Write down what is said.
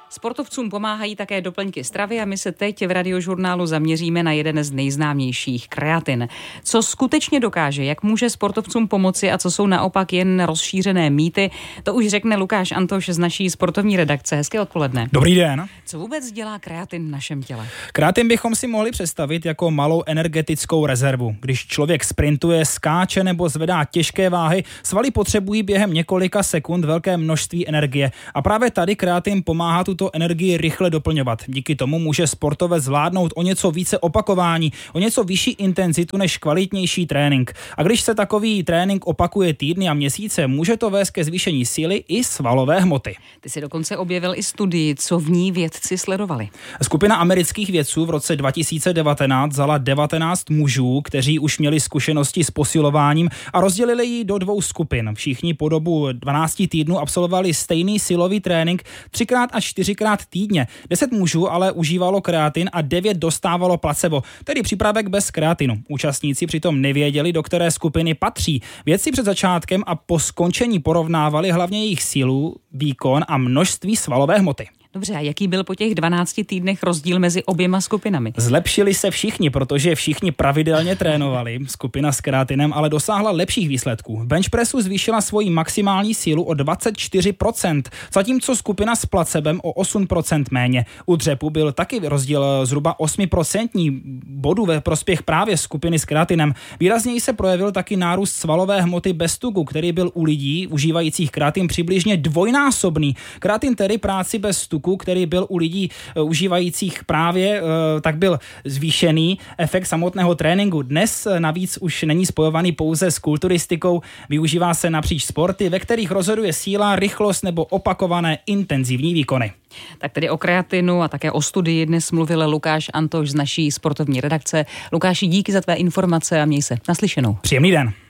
Sportovcům pomáhají také doplňky stravy a my se teď v Radiožurnálu zaměříme na jeden z nejznámějších, kreatin. Co skutečně dokáže, jak může sportovcům pomoci a co jsou naopak jen rozšířené mýty, to už řekne Lukáš Antoš z naší sportovní redakce. Hezké odpoledne. Dobrý den. Co vůbec dělá kreatin v našem těle? Kreatin bychom si mohli představit jako malou energetickou rezervu. Když člověk sprintuje, skáče nebo zvedá těžké váhy, svaly potřebují během několika sekund velké množství energie. A právě tady kreatin pomáhá tuto energii rychle doplňovat. Díky tomu může sportovec zvládnout o něco více opakování, o něco vyšší intenzitu než kvalitnější trénink. A když se takový trénink opakuje týdny a měsíce, může to vést ke zvýšení síly i svalové hmoty. Ty si dokonce objevil i studii, co v ní vědci sledovali. Skupina amerických vědců v roce 2019 vzala 19 mužů, kteří už měli zkušenosti s posilováním a rozdělili ji do 2 skupin. Všichni po dobu 12 týdnů absolvovali stejný silový trénink 3x a 4x týdně. 10 mužů ale užívalo kreatin a 9 dostávalo placebo, tedy přípravek bez kreatinu. Účastníci přitom nevěděli, do které skupiny patří. Vědci před začátkem a po skončení porovnávali hlavně jejich sílu, výkon a množství svalové hmoty. Dobře, a jaký byl po těch 12 týdnech rozdíl mezi oběma skupinami? Zlepšili se všichni, protože všichni pravidelně trénovali. Skupina s kreatinem ale dosáhla lepších výsledků. V benchpressu zvýšila svoji maximální sílu o 24%, zatímco skupina s placebem o 8% méně. U dřepu byl taky rozdíl zhruba 8% bodů ve prospěch právě skupiny s kreatinem. Výrazněji se projevil taky nárůst svalové hmoty bez tuku, který byl u lidí užívajících kreatin přibližně dvojnásobný. Kreatin tedy práci bez tuku, který byl u lidí užívajících právě, tak byl zvýšený. Efekt samotného tréninku dnes navíc už není spojovaný pouze s kulturistikou, využívá se napříč sporty, ve kterých rozhoduje síla, rychlost nebo opakované intenzivní výkony. Tak tedy o kreatinu a také o studii dnes mluvil Lukáš Antoš z naší sportovní redakce. Lukáši, díky za tvé informace a měj se naslyšenou. Příjemný den.